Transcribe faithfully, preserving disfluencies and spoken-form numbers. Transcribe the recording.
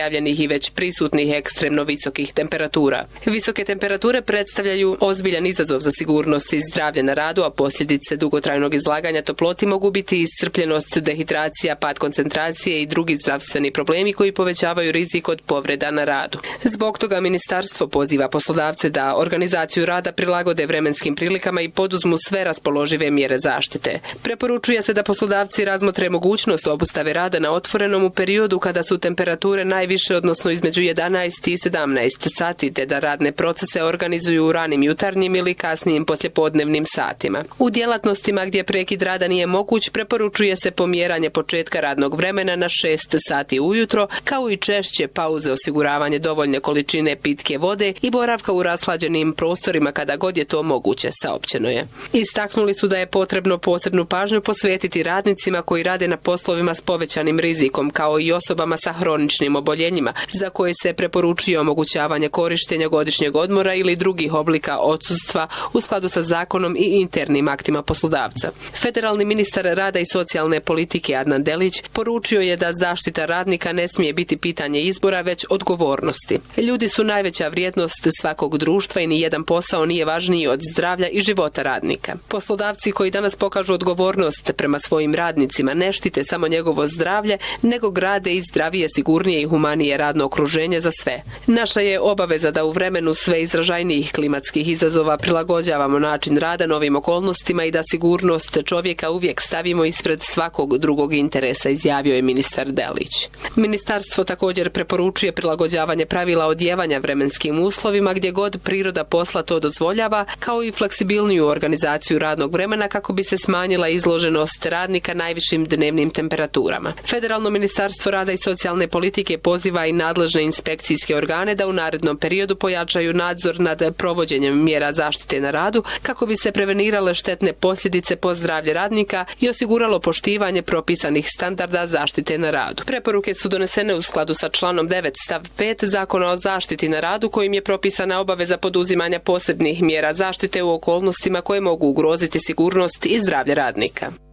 najavljenih i već prisutnih ekstremno visokih temperatura. Visoke temperature predstavljaju ozbiljan izazov za sigurnost i zdravlje na radu, a posljedice dugotrajnog izlaganja toploti mogu biti iscrpljenost, dehidracija, pad koncentracije i drugi zdravstveni problemi koji povećavaju rizik od povreda na radu. Zbog toga ministarstvo poziva poslodavce da organizaciju rada prilagode vremenskim prilikama i poduzmu sve raspoložive mjere zaštite. Preporučuje se da poslodavci razmotre mogućnost obustave rada na otvorenom u periodu kada su temperature najviše, odnosno između jedanaest i sedamnaest sati, te da radne procese organizuju u ranim jutarnjim ili kasnijim poslijepodnevnim satima. U djelatnostima gdje prekid rada nije moguć, preporučuje se pomjeranje početka radnog vremena na šest sati ujutro, kao i češće pauze, osiguravanje dovoljne količine pitke vode i boravka u rashlađenim prostorima kada god je to moguće, saopćeno je. Istaknuli su da je potrebno posebnu pažnju posvetiti radnicima koji rade na poslovima s povećanim rizikom, kao i osobama sa hroničnim oboljenjima, za koje se preporučuje omogućavanje korištenja godišnjeg odmora ili drugih oblika odsustva u skladu sa zakonom i internim aktima poslodavca. Federalni ministar rada i socijalne politike Adnan Delić poručio je da zaštita radnika ne smije biti pitanje izbora, već odgovornosti. Ljudi su najveća vrijednost svakog društva i nijedan posao nije važniji od zdravlja i života radnika. Poslodavci koji danas pokažu odgovornost prema svojim radnicima ne štite samo njegovo zdravlje, nego grade i zdravije, sigurnije i humanije radno okruženje za sve. Naša je obaveza da u vremenu sve izražajnijih klimatskih izazova prilagođavamo način rada novim okolnostima i da sigurnost čovjeka uvijek stavimo ispred svakog drugog interesa, izjavio je ministar Delić. Ministarstvo također preporučuje prilagođavanje pravila odjevanja vremenskim uslovima gdje god priroda posla to dozvoljava, kao i fleksibilniju organizaciju radnog vremena kako bi se smanjila izloženost radnika najvišim dnevnim temperaturama. Federalno ministarstvo rada i socijalne politike poziva i nadležne inspekcijske organe da u narednom periodu pojačaju nadzor nad provođenjem mjera zaštite na radu kako bi se prevenirale štetne posljedice po zdravlje radnika i osiguralo poštivanje propisanih standarda zaštite na radu. Preporuke su donesene u skladu sa članom devet stav pet Zakona o zaštiti na radu, kojim je propisana obaveza poduzimanja posebnih mjera zaštite u okolnostima koje mogu ugroziti sigurnost i zdravlje radnika.